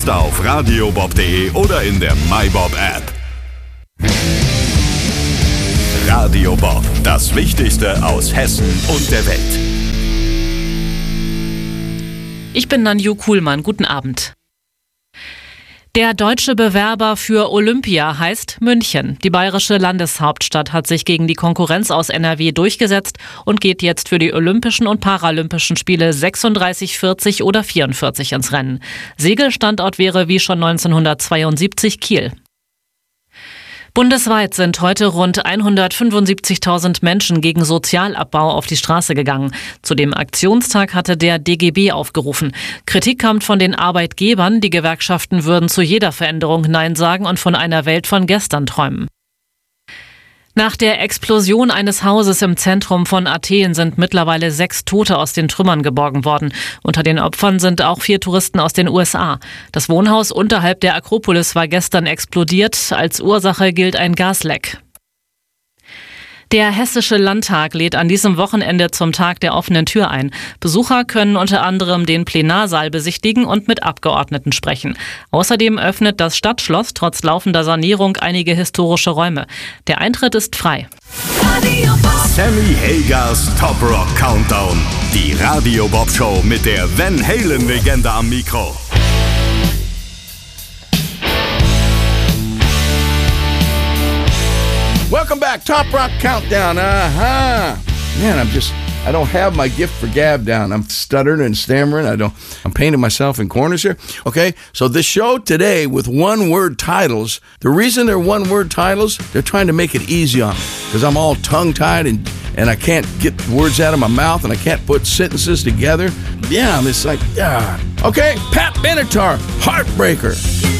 Jetzt auf radiobob.de oder in der MyBob-App. Radio Bob, das Wichtigste aus Hessen und der Welt. Ich bin Nanju Kuhlmann. Guten Abend. Der deutsche Bewerber für Olympia heißt München. Die bayerische Landeshauptstadt hat sich gegen die Konkurrenz aus NRW durchgesetzt und geht jetzt für die Olympischen und Paralympischen Spiele 36, 40 oder 44 ins Rennen. Segelstandort wäre wie schon 1972 Kiel. Bundesweit sind heute rund 175.000 Menschen gegen Sozialabbau auf die Straße gegangen. Zu dem Aktionstag hatte der DGB aufgerufen. Kritik kam von den Arbeitgebern, die Gewerkschaften würden zu jeder Veränderung Nein sagen und von einer Welt von gestern träumen. Nach der Explosion eines Hauses im Zentrum von Athen sind mittlerweile 6 Tote aus den Trümmern geborgen worden. Unter den Opfern sind auch 4 Touristen aus den USA. Das Wohnhaus unterhalb der Akropolis war gestern explodiert. Als Ursache gilt ein Gasleck. Der Hessische Landtag lädt an diesem Wochenende zum Tag der offenen Tür ein. Besucher können unter anderem den Plenarsaal besichtigen und mit Abgeordneten sprechen. Außerdem öffnet das Stadtschloss trotz laufender Sanierung einige historische Räume. Der Eintritt ist frei. Sammy Hagers Top Rock Countdown. Die Radio Bob Show mit der Van Halen Legende am Mikro. Welcome back, Top Rock Countdown. Man, I don't have my gift for gab down. I'm stuttering and stammering. I'm painting myself in corners here. Okay, so the show today with one-word titles, the reason they're one-word titles, they're trying to make it easy on me because I'm all tongue-tied and I can't get words out of my mouth and I can't put sentences together. Yeah, it's like, okay, Pat Benatar, Heartbreaker.